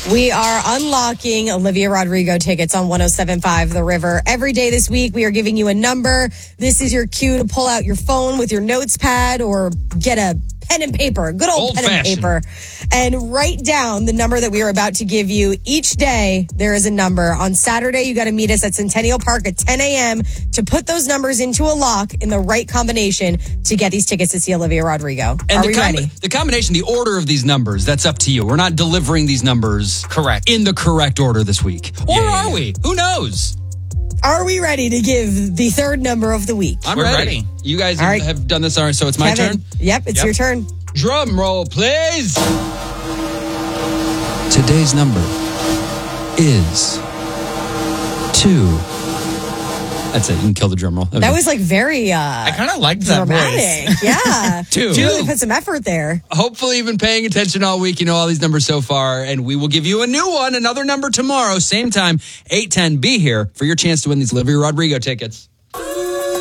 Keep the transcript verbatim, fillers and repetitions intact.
We are unlocking Olivia Rodrigo tickets on one oh seven point five The River. Every day this week, we are giving you a number. This is your cue to pull out your phone with your notes pad or get a pen and paper, good old, old pen fashioned. and paper, and write down the number that we are about to give you. Each day, there is a number. On Saturday, you got to meet us at Centennial Park at ten a.m. to put those numbers into a lock in the right combination to get these tickets to see Olivia Rodrigo. And are the we com- ready? The combination, the order of these numbers, that's up to you. We're not delivering these numbers Correct. in the correct order this week. Or Yeah, yeah, are yeah. we? Who knows? Are we ready to give the third number of the week? I'm We're ready. ready. You guys All have, right. have done this already, so it's my Kevin. turn? Yep, it's Yep. your turn. Drum roll, please. Today's number is two. That's it. You can kill the drum roll. That was like very uh, I kind of liked that voice. dramatic. Yeah. Two. You really put some effort there. Hopefully you've been paying attention all week. You know all these numbers so far, and we will give you a new one, another number tomorrow, same time, eight ten. Be here for your chance to win these Olivia Rodrigo tickets.